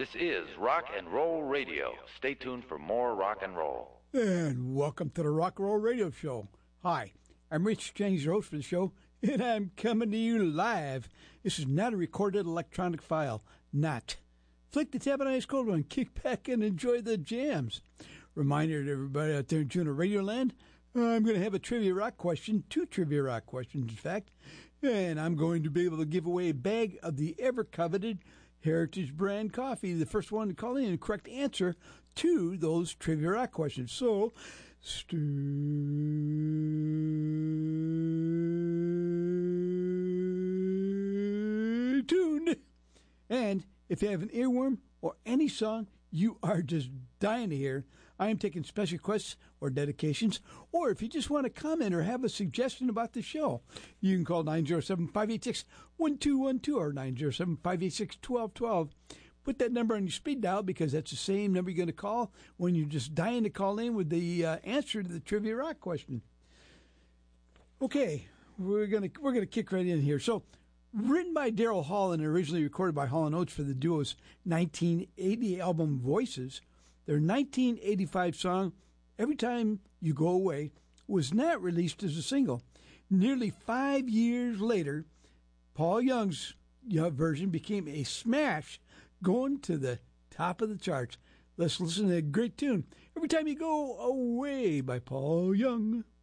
This is Rock and Roll Radio. Stay tuned for more rock and roll. And welcome to the Rock and Roll Radio Show. Hi, I'm Rich James, your host for the show, and I'm coming to you live. This is not a recorded electronic file. Not. Flick the tab on ice cold one, kick back and enjoy the jams. Reminder to everybody out there in Juneau Radio Land, I'm going to have a trivia rock question, 2 trivia rock questions, in fact, and I'm going to be able to give away a bag of the ever-coveted Heritage brand coffee. The first one to call in the correct answer to those trivia rock questions. So, stay tuned. And if you have an earworm or any song you are just dying to hear, I am taking special requests or dedications, or if you just want to comment or have a suggestion about the show, you can call 907-586-1212 or 907-586-1212. Put that number on your speed dial because that's the same number you're going to call when you're just dying to call in with the answer to the Trivia Rock question. Okay, we're gonna kick right in here. So, written by Daryl Hall and originally recorded by Hall & Oates for the duo's 1980 album Voices, their 1985 song, Every Time You Go Away, was not released as a single. Nearly 5 years later, Paul Young's version became a smash, going to the top of the charts. Let's listen to a great tune, Every Time You Go Away by Paul Young.